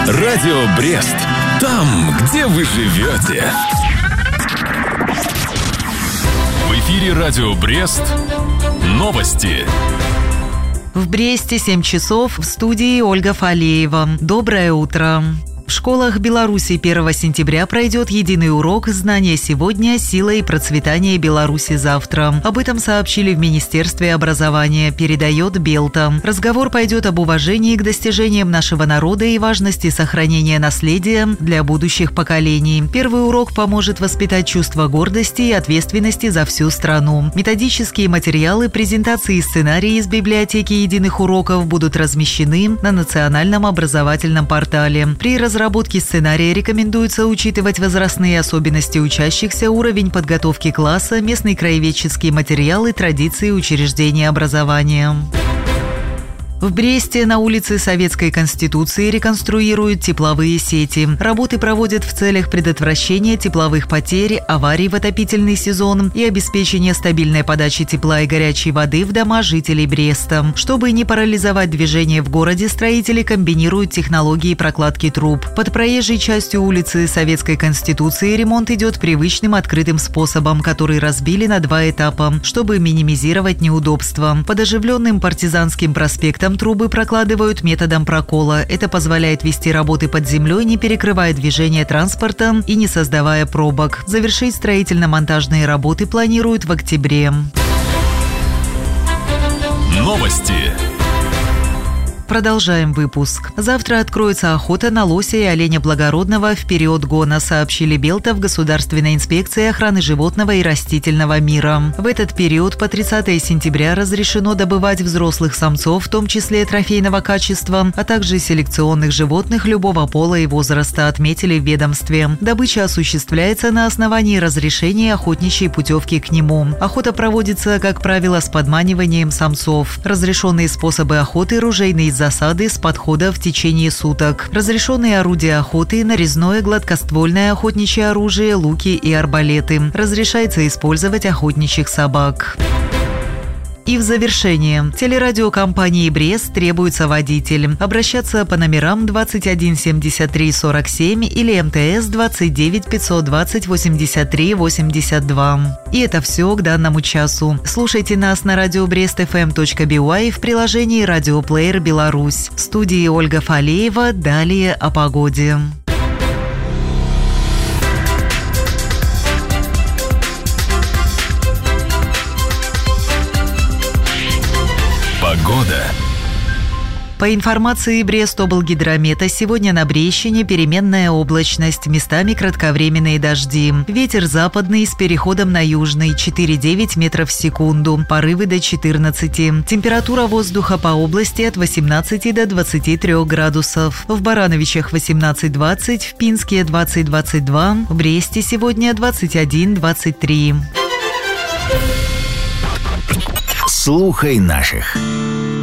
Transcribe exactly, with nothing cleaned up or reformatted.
Радио Брест. Там, где вы живете. В эфире Радио Брест. Новости. В Бресте семь часов, в студии Ольга Фалеева. Доброе утро. В школах Беларуси первого сентября пройдет единый урок «Знания сегодня. Сила и процветание Беларуси завтра». Об этом сообщили в Министерстве образования, передает Белта. Разговор пойдет об уважении к достижениям нашего народа и важности сохранения наследия для будущих поколений. Первый урок поможет воспитать чувство гордости и ответственности за всю страну. Методические материалы, презентации и сценарии из библиотеки единых уроков будут размещены на национальном образовательном портале. При разработке В разработке сценария рекомендуется учитывать возрастные особенности учащихся, уровень подготовки класса, местный краеведческий материал и традиции учреждения образования. В Бресте на улице Советской Конституции реконструируют тепловые сети. Работы проводят в целях предотвращения тепловых потерь, аварий в отопительный сезон и обеспечения стабильной подачи тепла и горячей воды в дома жителей Бреста. Чтобы не парализовать движение в городе, строители комбинируют технологии прокладки труб. Под проезжей частью улицы Советской Конституции ремонт идет привычным открытым способом, который разбили на два этапа, чтобы минимизировать неудобства. Под оживленным Партизанским проспектом трубы прокладывают методом прокола. Это позволяет вести работы под землей, не перекрывая движение транспорта и не создавая пробок. Завершить строительно-монтажные работы планируют в октябре. Новости. Продолжаем выпуск. Завтра откроется охота на лося и оленя благородного в период гона, сообщили Белта в Государственной инспекции охраны животного и растительного мира. В этот период по тридцатое сентября разрешено добывать взрослых самцов, в том числе трофейного качества, а также селекционных животных любого пола и возраста, отметили в ведомстве. Добыча осуществляется на основании разрешения охотничьей путевки к нему. Охота проводится, как правило, с подманиванием самцов. Разрешенные способы охоты – ружейные засады с подхода в течение суток. Разрешенные орудия охоты – нарезное гладкоствольное охотничье оружие, луки и арбалеты. Разрешается использовать охотничьих собак. И в завершение. Телерадиокомпании «Брест» требуется водитель. Обращаться по номерам двадцать один семьдесят три сорок семь или МТС двадцать девять пятьсот двадцать восемьдесят три восемьдесят два. И это все к данному часу. Слушайте нас на радио брест эф эм точка би уай в приложении «Радиоплеер Беларусь». В студии Ольга Фалеева. Далее о погоде. Погода. По информации Брестоблгидромета, сегодня на Брещине переменная облачность, местами кратковременные дожди. Ветер западный с переходом на южный, четыре-девять метров в секунду, порывы до четырнадцати. Температура воздуха по области от восемнадцати до двадцати трёх градусов. В Барановичах восемнадцать-двадцать, в Пинске двадцать-двадцать два, в Бресте сегодня двадцать один-двадцать три. Слухай наших.